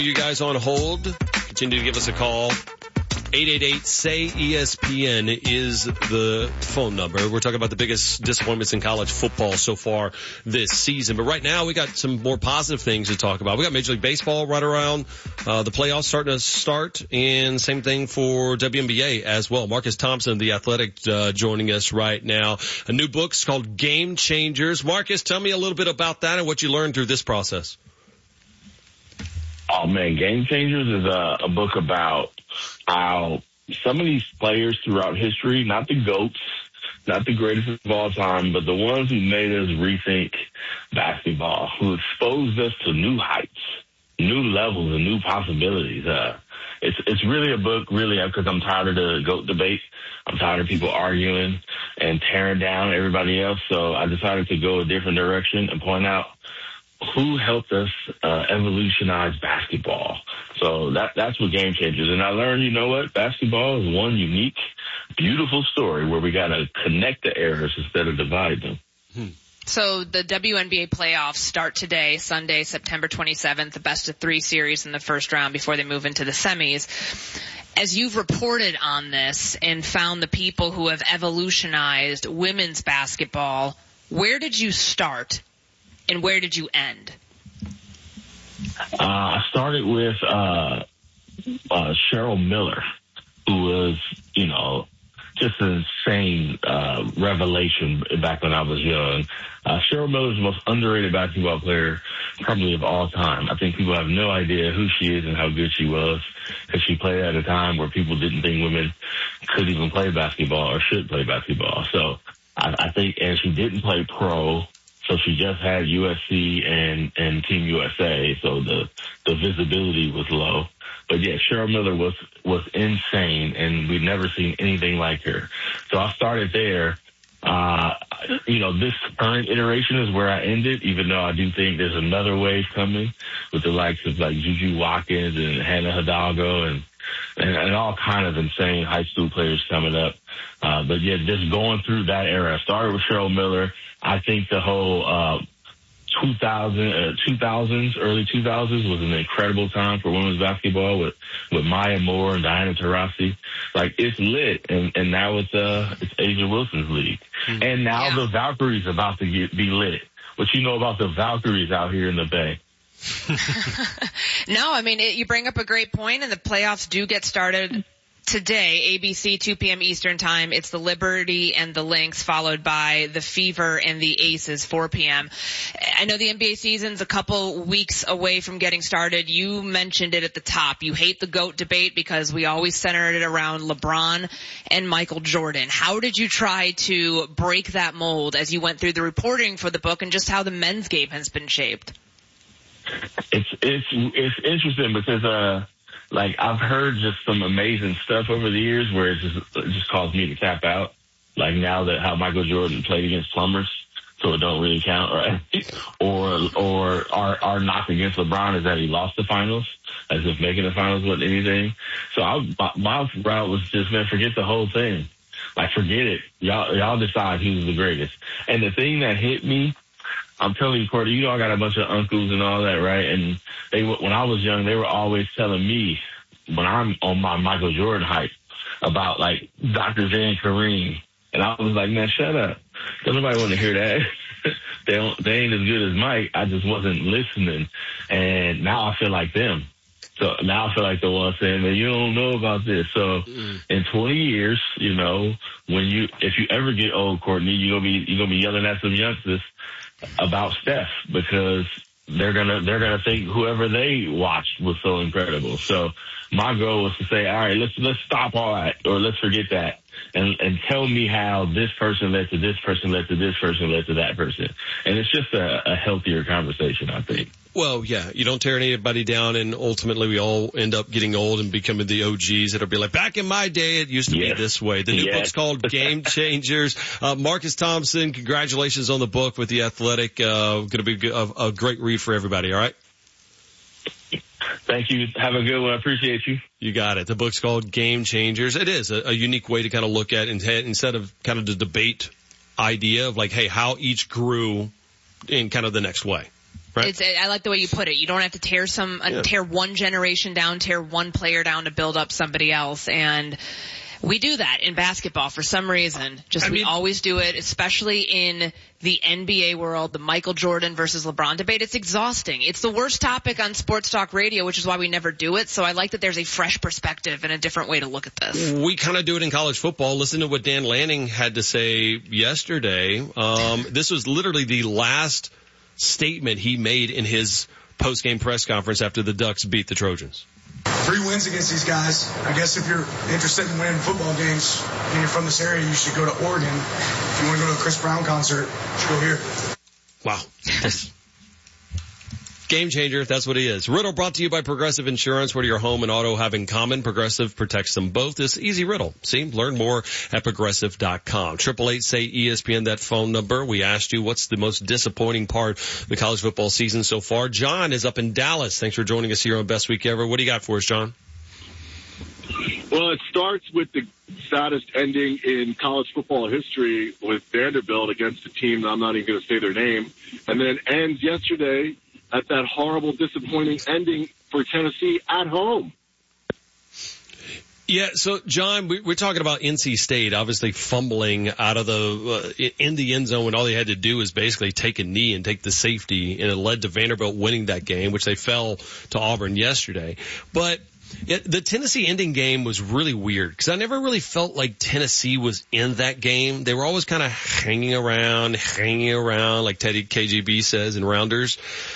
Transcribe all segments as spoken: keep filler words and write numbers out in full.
You guys on hold, continue to give us a call. eight eight eight, S A Y, E S P N is the phone number. We're talking about the biggest disappointments in college football so far this season. But right now, we got some more positive things to talk about. We got Major League Baseball right around uh, the playoffs starting to start, and same thing for W N B A as well. Marcus Thompson, the Athletic, uh, joining us right now. A new book is called Game Changers. Marcus, tell me a little bit about that and what you learned through this process. Oh, man, Game Changers is a, a book about how some of these players throughout history, not the GOATs, not the greatest of all time, but the ones who made us rethink basketball, who exposed us to new heights, new levels, and new possibilities. Uh, it's it's really a book, really, because I'm tired of the GOAT debate. I'm tired of people arguing and tearing down everybody else. So I decided to go a different direction and point out who helped us uh, evolutionize basketball. So that that's what Game Changers. And I learned, you know what, basketball is one unique, beautiful story where we got to connect the eras instead of divide them. Hmm. So the W N B A playoffs start today, Sunday, September twenty-seventh, the best of three series in the first round before they move into the semis. As you've reported on this and found the people who have evolutionized women's basketball, where did you start? And where did you end? Uh, I started with uh, uh, Cheryl Miller, who was, you know, just an insane uh, revelation back when I was young. Uh, Cheryl Miller is the most underrated basketball player probably of all time. I think people have no idea who she is and how good she was, because she played at a time where people didn't think women could even play basketball or should play basketball. So I, I think, and she didn't play pro. So she just had U S C and, and Team U S A, so the, the visibility was low. But yeah, Cheryl Miller was, was insane, and we've never seen anything like her. So I started there. Uh, you know, this current iteration is where I ended, even though I do think there's another wave coming with the likes of like Juju Watkins and Hannah Hidalgo and, and, and all kind of insane high school players coming up. Uh, but yeah, just going through that era. I started with Cheryl Miller. I think the whole, uh, two thousand, uh, two thousands, early two thousands was an incredible time for women's basketball with, with Maya Moore and Diana Taurasi. Like, it's lit. And, and now it's, uh, it's Asia Wilson's league. Mm-hmm. And now yeah. the Valkyries about to get, be lit. What you know about the Valkyries out here in the Bay? No, I mean, it, you bring up a great point, and the playoffs do get started today, A B C, two p.m. Eastern time. It's the Liberty and the Lynx, followed by the Fever and the Aces, four p.m. I know the N B A season's a couple weeks away from getting started. You mentioned it at the top. You hate the GOAT debate because we always centered it around LeBron and Michael Jordan. How did you try to break that mold as you went through the reporting for the book, and just how the men's game has been shaped? It's, it's, it's interesting because, uh, like, I've heard just some amazing stuff over the years where it just, it just caused me to tap out. Like, now that how Michael Jordan played against plumbers, so it don't really count, right? or, or our, our knock against LeBron is that he lost the finals, as if making the finals wasn't anything. So I, my, my route was just, man, forget the whole thing. Like, forget it. Y'all, y'all decide who's the greatest. And the thing that hit me, I'm telling you, Courtney, you know I got a bunch of uncles and all that, right? And they, when I was young, they were always telling me, when I'm on my Michael Jordan hype, about like Doctor Van Kareem, and I was like, man, shut up. Don't nobody want to hear that. they don't, they ain't as good as Mike. I just wasn't listening, and now I feel like them. So now I feel like the one saying, man, you don't know about this. So mm. in twenty years, you know, when you, if you ever get old, Courtney, you're gonna be, you're gonna be yelling at some youngsters about Steph, because they're gonna they're gonna think whoever they watched was so incredible. So my goal was to say, all right, let's let's stop all that, or let's forget that, and and tell me how this person led to this person led to this person led to that person, and it's just a, a healthier conversation, I think. Well, yeah, you don't tear anybody down, and ultimately we all end up getting old and becoming the O Gs that'll be like, back in my day, it used to yes. be this way. The new yes. book's called Game Changers. Uh, Marcus Thompson, congratulations on the book with The Athletic. Uh, going to be a, a great read for everybody, all right? Thank you. Have a good one. I appreciate you. You got it. The book's called Game Changers. It is a, a unique way to kind of look at it, instead of kind of the debate idea of like, hey, how each grew in kind of the next way. Right. It's, I like the way you put it. You don't have to tear some, uh, Yeah. tear one generation down, tear one player down to build up somebody else. And we do that in basketball for some reason. Just I we mean, always do it, especially in the N B A world, the Michael Jordan versus LeBron debate. It's exhausting. It's the worst topic on sports talk radio, which is why we never do it. So I like that there's a fresh perspective and a different way to look at this. We kind of do it in college football. Listen to what Dan Lanning had to say yesterday. Um, this was literally the last statement he made in his post-game press conference after the Ducks beat the Trojans. Three wins against these guys. I guess if you're interested in winning football games and you're from this area, you should go to Oregon. If you want to go to a Chris Brown concert, you should go here. Wow. Game changer, that's what he is. Riddle brought to you by Progressive Insurance. What do your home and auto have in common? Progressive protects them both. This easy riddle. See, learn more at progressive dot com. Triple eight say E S P N, that phone number. We asked you what's the most disappointing part of the college football season so far. John is up in Dallas. Thanks for joining us here on Best Week Ever. What do you got for us, John? Well, it starts with the saddest ending in college football history with Vanderbilt against a team that I'm not even going to say their name, and then ends yesterday at that horrible, disappointing ending for Tennessee at home. Yeah, so, John, we, we're talking about N C State obviously fumbling out of the uh, in the end zone when all they had to do was basically take a knee and take the safety, and it led to Vanderbilt winning that game, which they fell to Auburn yesterday. But it, the Tennessee ending game was really weird because I never really felt like Tennessee was in that game. They were always kind of hanging around, hanging around, like Teddy K G B says in Rounders.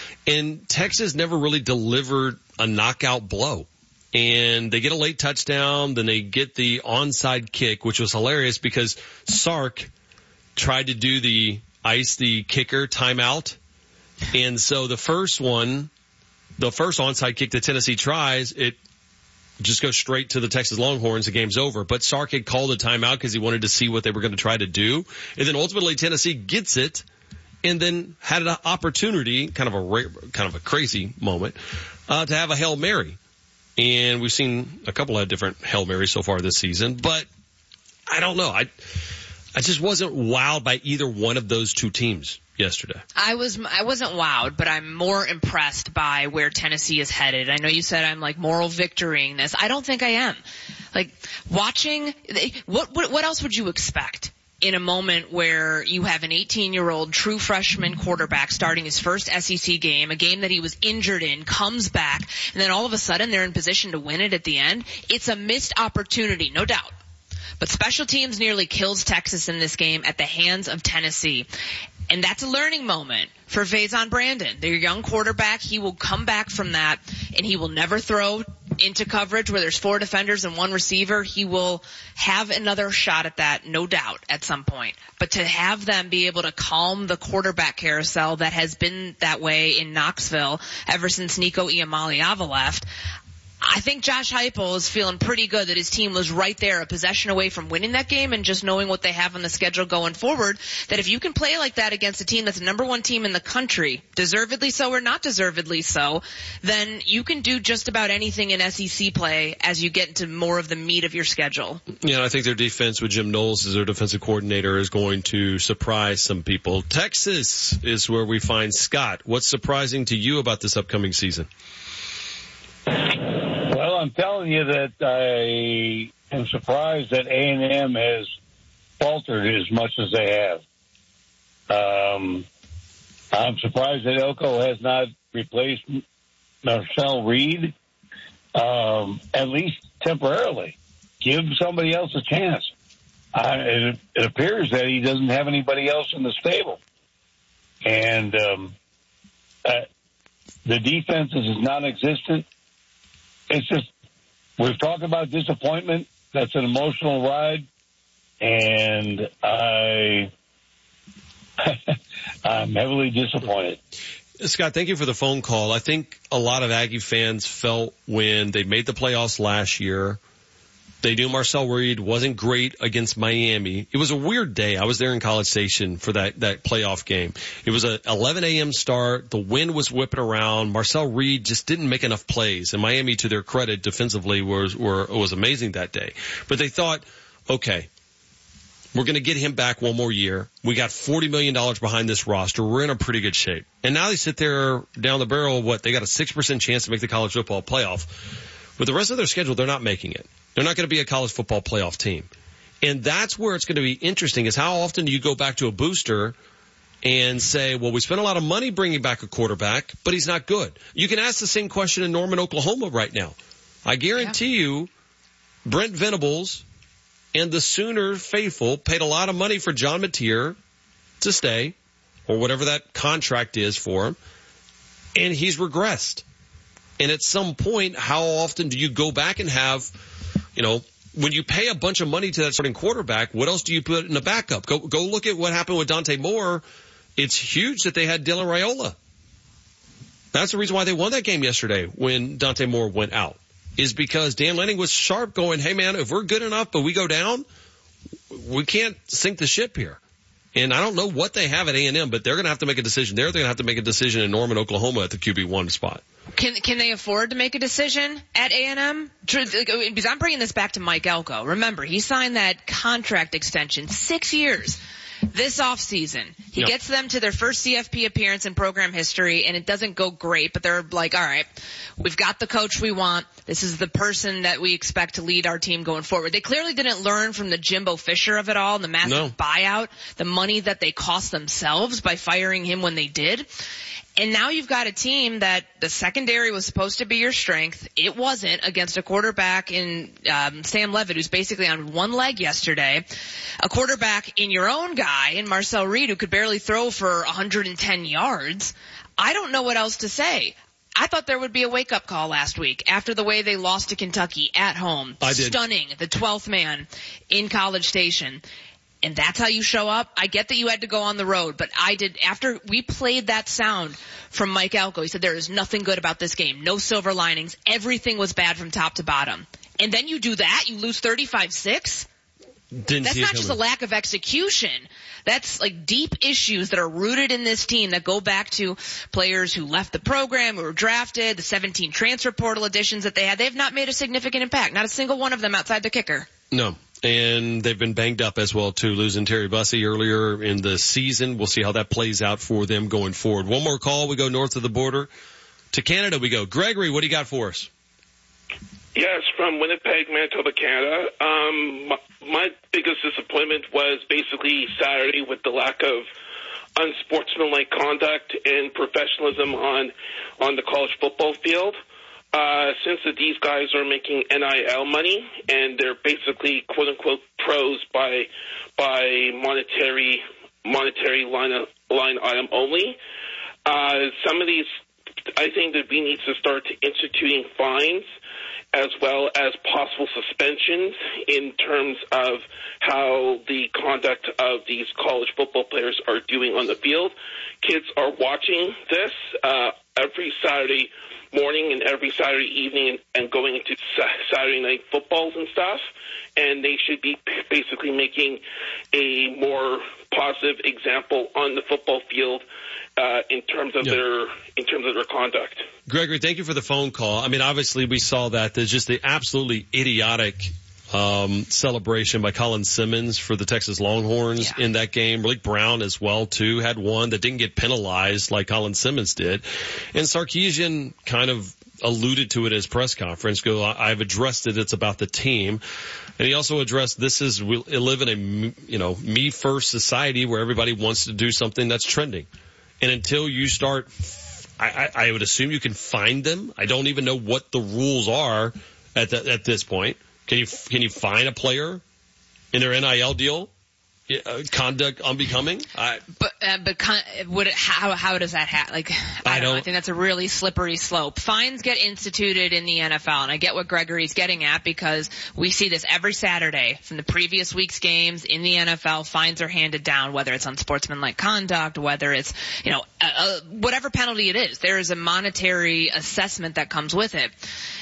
And Texas never really delivered a knockout blow. And they get a late touchdown, then they get the onside kick, which was hilarious because Sark tried to do the ice the kicker timeout. And so the first one, the first onside kick that Tennessee tries, it just goes straight to the Texas Longhorns. The game's over. But Sark had called a timeout because he wanted to see what they were going to try to do. And then ultimately Tennessee gets it. And then had an opportunity, kind of a kind of a crazy moment, uh, to have a Hail Mary. And we've seen a couple of different Hail Marys so far this season. But I don't know. I I just wasn't wowed by either one of those two teams yesterday. I was I wasn't wowed, but I'm more impressed by where Tennessee is headed. I know you said I'm like moral victorying this. I don't think I am. Like watching, what what, what else would you expect? In a moment where you have an eighteen-year-old true freshman quarterback starting his first S E C game, a game that he was injured in, comes back, and then all of a sudden they're in position to win it at the end. It's a missed opportunity, no doubt. But special teams nearly kills Texas in this game at the hands of Tennessee. And that's a learning moment for Faison Brandon. Their young quarterback, he will come back from that, and he will never throw into coverage where there's four defenders and one receiver. He will have another shot at that, no doubt, at some point. But to have them be able to calm the quarterback carousel that has been that way in Knoxville ever since Nico Iamaleava left, I think Josh Heupel is feeling pretty good that his team was right there, a possession away from winning that game, and just knowing what they have on the schedule going forward, that if you can play like that against a team that's the number one team in the country, deservedly so or not deservedly so, then you can do just about anything in S E C play as you get into more of the meat of your schedule. Yeah, I think their defense with Jim Knowles as their defensive coordinator is going to surprise some people. Texas is where we find Scott. What's surprising to you about this upcoming season? Well, I'm telling you that I am surprised that A and M has faltered as much as they have. Um, I'm surprised that Elko has not replaced Marcel Reed, um, at least temporarily. Give somebody else a chance. Uh, it, it appears that he doesn't have anybody else in the stable. And um, uh, the defense is non-existent. It's just, we've talked about disappointment. That's an emotional ride. And I, I'm heavily disappointed. Scott, thank you for the phone call. I think a lot of Aggie fans felt when they made the playoffs last year, they knew Marcel Reed wasn't great against Miami. It was a weird day. I was there in College Station for that, that playoff game. It was a eleven a.m. start. The wind was whipping around. Marcel Reed just didn't make enough plays. And Miami, to their credit, defensively was, were, was amazing that day. But they thought, okay, We're going to get him back one more year. We got forty million dollars behind this roster. We're in a pretty good shape. And now they sit there down the barrel of what? They got a six percent chance to make the college football playoff. With the rest of their schedule, they're not making it. They're not going to be a college football playoff team. And that's where it's going to be interesting is how often do you go back to a booster and say, well, we spent a lot of money bringing back a quarterback, but he's not good. You can ask the same question in Norman, Oklahoma right now. I guarantee yeah. you Brent Venables and the Sooner faithful paid a lot of money for John Mateer to stay, or whatever that contract is for him, and he's regressed. And at some point, how often do you go back and have, you know, when you pay a bunch of money to that starting quarterback, what else do you put in a backup? Go go look at what happened with Dante Moore. It's huge that they had Dylan Raiola. That's the reason why they won that game yesterday when Dante Moore went out. Is because Dan Lanning was sharp going, hey, man, if we're good enough but we go down, we can't sink the ship here. And I don't know what they have at A and M, but they're going to have to make a decision there. They're going to have to make a decision in Norman, Oklahoma at the Q B one spot. Can can they afford to make a decision at A and M? Because I'm bringing this back to Mike Elko. Remember, he signed that contract extension, six years. This offseason, he yep. gets them to their first C F P appearance in program history, and it doesn't go great, but they're like, all right, we've got the coach we want. This is the person that we expect to lead our team going forward. They clearly didn't learn from the Jimbo Fisher of it all, and the massive no. buyout, the money that they cost themselves by firing him when they did. And now you've got a team that the secondary was supposed to be your strength. It wasn't against a quarterback in um, Sam Levitt, who's basically on one leg yesterday. A quarterback in your own guy, in Marcel Reed, who could barely throw for one hundred ten yards. I don't know what else to say. I thought there would be a wake-up call last week after the way they lost to Kentucky at home. I did. Stunning, the twelfth man in College Station. And that's how you show up. I get that you had to go on the road, but I did, after we played that sound from Mike Elko, he said there is nothing good about this game. No silver linings. Everything was bad from top to bottom. And then you do that, you lose thirty-five six? That's not just a lack of execution. That's like deep issues that are rooted in this team that go back to players who left the program, who were drafted, the seventeen transfer portal additions that they had. They have not made a significant impact. Not a single one of them outside the kicker. No. And they've been banged up as well, too, losing Terry Bussey earlier in the season. We'll see how that plays out for them going forward. One more call. We go north of the border. To Canada we go. Gregory, what do you got for us? Yes, from Winnipeg, Manitoba, Canada. Um, my, my biggest disappointment was basically Saturday with the lack of unsportsmanlike conduct and professionalism on on the college football field. Uh, since that these guys are making N I L money and they're basically quote unquote pros by by monetary monetary line line item only, uh, some of these, I think that we need to start instituting fines as well as possible suspensions in terms of how the conduct of these college football players are doing on the field. Kids are watching this uh, every Saturday morning and every Saturday evening and going into Saturday night footballs and stuff, and they should be basically making a more positive example on the football field uh, in terms of yeah. their in terms of their conduct. Gregory, thank you for the phone call. I mean, obviously we saw that. There's just the absolutely idiotic um celebration by Colin Simmons for the Texas Longhorns yeah. in that game. Malik Brown as well, too, had one that didn't get penalized like Colin Simmons did. And Sarkisian kind of alluded to it at his press conference. Go, I've addressed it. It's about the team. And he also addressed this is, we live in a, you know, me-first society where everybody wants to do something that's trending. And until you start, I, I, I would assume you can find them. I don't even know what the rules are at the, at this point. Can you can you fine a player in their N I L deal? Uh, conduct unbecoming? I, but uh, but con- would it, how how does that happen? Like I, I don't know. I think that's a really slippery slope. Fines get instituted in the N F L, and I get what Gregory's getting at because we see this every Saturday from the previous week's games in the N F L. Fines are handed down, whether it's unsportsmanlike conduct, whether it's you know uh, uh, whatever penalty it is. There is a monetary assessment that comes with it.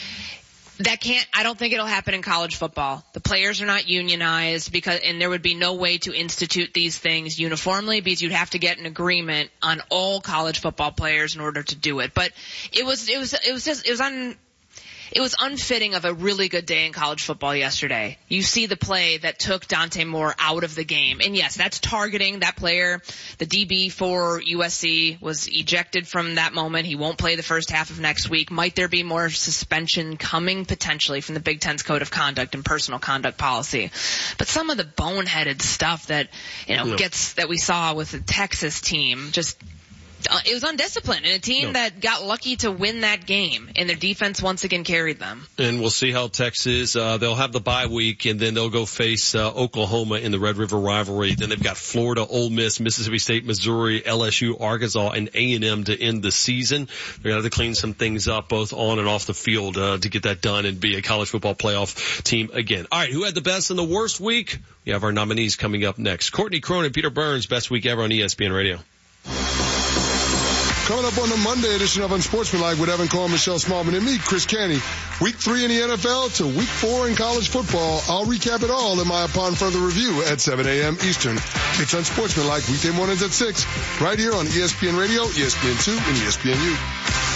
That can't, I don't think it'll happen in college football. The players are not unionized because, and there would be no way to institute these things uniformly because you'd have to get an agreement on all college football players in order to do it. But it was, it was, it was just, it was on, it was unfitting of a really good day in college football yesterday. You see the play that took Dante Moore out of the game. And yes, that's targeting that player. The D B for U S C was ejected from that moment. He won't play the first half of next week. Might there be more suspension coming potentially from the Big Ten's code of conduct and personal conduct policy? But some of the boneheaded stuff that, you know, no. gets, that we saw with the Texas team, just, Uh, it was undisciplined, and a team no. that got lucky to win that game, and their defense once again carried them. And we'll see how Texas, uh, they'll have the bye week, and then they'll go face uh, Oklahoma in the Red River rivalry. Then they've got Florida, Ole Miss, Mississippi State, Missouri, L S U, Arkansas, and A and M to end the season. They're going to have to clean some things up, both on and off the field, uh, to get that done and be a college football playoff team again. All right, who had the best and the worst week? We have our nominees coming up next. Courtney Cronin, Peter Burns, best week ever on E S P N Radio. Coming up on the Monday edition of Unsportsmanlike with Evan Cole, Michelle Smallman, and me, Chris Canty. Week three in the N F L to week four in college football. I'll recap it all in my Upon Further Review at seven a.m. Eastern. It's Unsportsmanlike weekday mornings at six, right here on E S P N Radio, E S P N two, and E S P N U.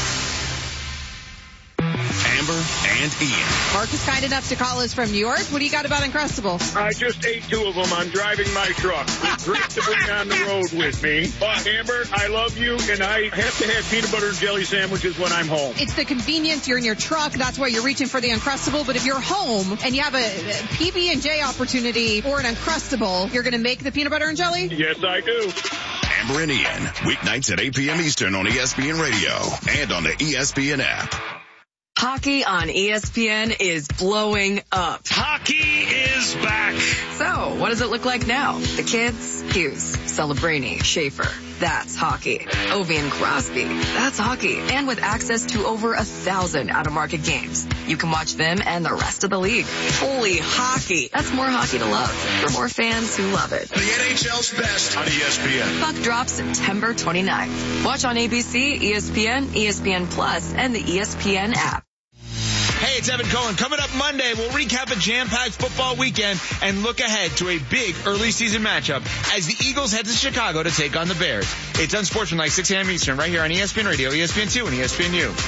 Amber and Ian. Mark is kind enough to call us from New York. What do you got about Uncrustables? I just ate two of them. I'm driving my truck. It's great to bring on the road with me. But Amber, I love you, and I have to have peanut butter and jelly sandwiches when I'm home. It's the convenience. You're in your truck. That's why you're reaching for the Uncrustable. But if you're home and you have a P B and J opportunity or an Uncrustable, you're going to make the peanut butter and jelly? Yes, I do. Amber and Ian, weeknights at eight p.m. Eastern on E S P N Radio and on the E S P N app. Hockey on E S P N is blowing up. Hockey is back. So, what does it look like now? The kids? Hughes, Celebrini, Schaefer. That's hockey. Ovi and Crosby. That's hockey. And with access to over a thousand out-of-market games, you can watch them and the rest of the league. Holy hockey. That's more hockey to love for more fans who love it. The N H L's best on E S P N. Puck drops September twenty-ninth. Watch on A B C, E S P N, E S P N Plus, and the E S P N app. Hey, it's Evan Cohen. Coming up Monday, we'll recap a jam-packed football weekend and look ahead to a big early season matchup as the Eagles head to Chicago to take on the Bears. It's Unsportsmanlike, six a.m. Eastern, right here on E S P N Radio, E S P N two, and E S P N U.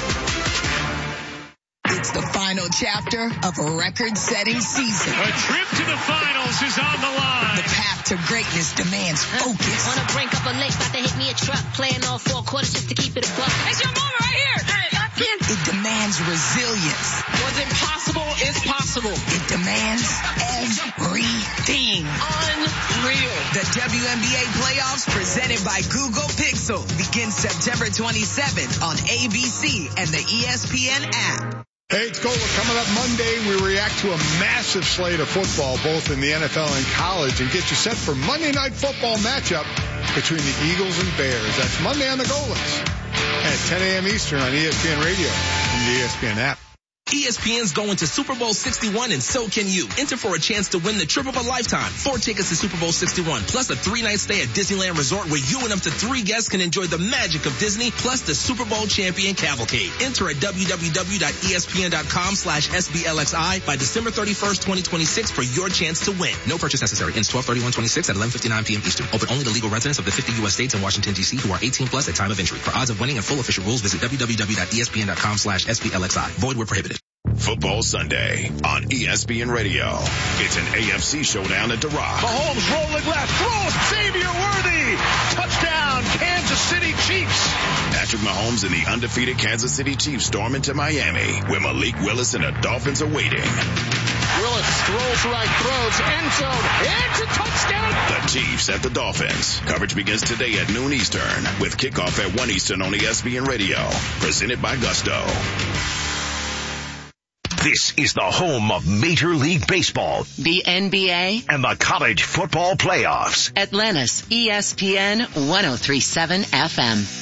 It's the final chapter of a record-setting season. A trip to the finals is on the line. The path to greatness demands focus. On the brink of a lake, about to hit me a truck. Playing all four quarters just to keep it a buck. It's your moment right here. It demands resilience. What's impossible is possible. It demands everything. Unreal. The W N B A playoffs presented by Google Pixel begins September twenty-seventh on A B C and the E S P N app. Hey, it's Gola. Coming up Monday, we react to a massive slate of football, both in the N F L and college, and get you set for Monday Night Football matchup between the Eagles and Bears. That's Monday on the Golas at ten a.m. Eastern on E S P N Radio and the E S P N app. E S P N's going to Super Bowl sixty-one, and so can you. Enter for a chance to win the trip of a lifetime. Four tickets to Super Bowl sixty-one, plus a three-night stay at Disneyland Resort where you and up to three guests can enjoy the magic of Disney, plus the Super Bowl champion cavalcade. Enter at www.espn.com slash SBLXI by December thirty-first, twenty twenty-six for your chance to win. No purchase necessary. Ends twelve thirty-one twenty-six at eleven fifty-nine p.m. Eastern. Open only to legal residents of the fifty U S states and Washington, D C who are eighteen plus at time of entry. For odds of winning and full official rules, visit www.espn.com slash SBLXI. Void where prohibited. Football Sunday on E S P N Radio. It's an A F C showdown at the Rock. Mahomes rolling left, throws, Xavier Worthy, touchdown, Kansas City Chiefs. Patrick Mahomes and the undefeated Kansas City Chiefs storm into Miami, where Malik Willis and the Dolphins are waiting. Willis throws right, throws, end zone, it's a touchdown. The Chiefs at the Dolphins. Coverage begins today at noon Eastern, with kickoff at one Eastern on E S P N Radio. Presented by Gusto. This is the home of Major League Baseball, the N B A, and the college football playoffs. Atlanta's E S P N one oh three point seven F M.